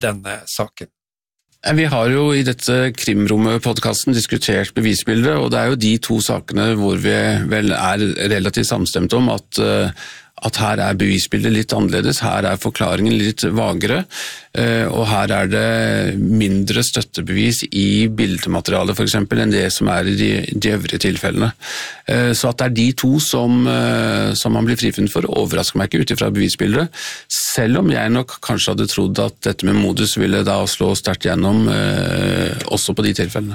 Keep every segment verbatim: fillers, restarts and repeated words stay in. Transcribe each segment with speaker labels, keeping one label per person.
Speaker 1: denne saken.
Speaker 2: Vi har jo i dette Krimrommet-podcasten diskutert bevisbildet, og det er jo de to sakene hvor vi vel er relativt samstemt om at, at her er bevisbildet litt annerledes, her er forklaringen litt vagere, og her er det mindre støttebevis i bildematerialet for eksempel enn det som er i de, de øvrige tilfellene. Så at det er de to som, som man blir frifunnet for, overrasker meg ikke ut ifra bevisbildet, selv om jeg nok kanskje hadde trodd at dette med modus ville da slå sterkt gjennom også på de tilfellene.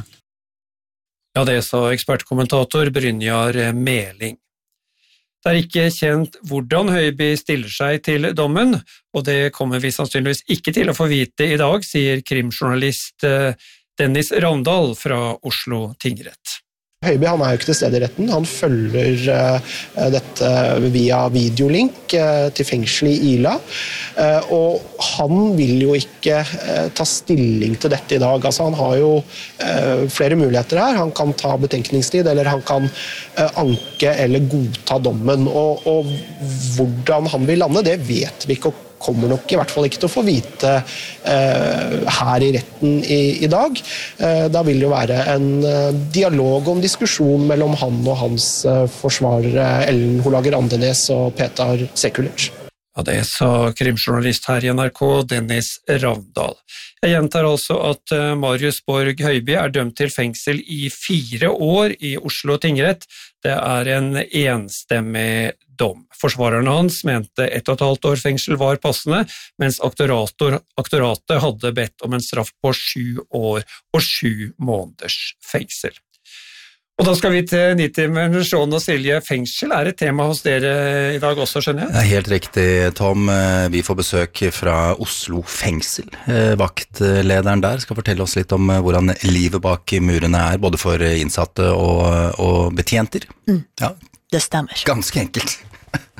Speaker 1: Ja, det sa ekspertkommentator Brynjar Meling. Det er ikke kjent hvordan Høiby stiller seg til dommen, og det kommer vi sannsynligvis ikke til å få vite i dag, sier krimjournalist Dennis Ravndal fra Oslo tingrett.
Speaker 3: Høiby han er jo ikke til stede i retten, han følger uh, dette via videolink uh, til fengsel i Ila, uh, og han vil jo ikke uh, ta stilling til dette i dag. Altså, han har jo uh, flere muligheter her, han kan ta betenkningstid, eller han kan uh, anke eller godta dommen, og, og hvordan han vil lande, det vet vi ikke, og kommer nok i hvert fall ikke til å få vite eh, her i retten i, i dag. Eh, da vil det jo være en eh, dialog og en diskusjon mellom han og hans eh, forsvarere Ellen Holager Andenes og Petar Sekulic.
Speaker 1: Ja, det sa krimjournalist her i N R K, Dennis Ravndal. Jeg gjentar altså at Marius Borg Høiby er dømt til fengsel i fire år i Oslo tingrett. Det er en enstemmig dom. Forsvareren hans mente ett og et halvt år fengsel var passende, mens aktoratet hadde bedt om en straff på sju år og sju måneders fengsel. Og da skal vi til Nitimen, Sean og Silje. Fengsel er et tema hos dere i dag også, skjønner jeg?
Speaker 4: Det er helt riktig, Tom. Vi får besøk fra Oslo fengsel. Vaktlederen der skal fortelle oss litt om hvordan livet bak murene er, både for innsatte og, og betjenter.
Speaker 5: Mm.
Speaker 4: Ja.
Speaker 5: Det stemmer.
Speaker 4: Ganske enkelt.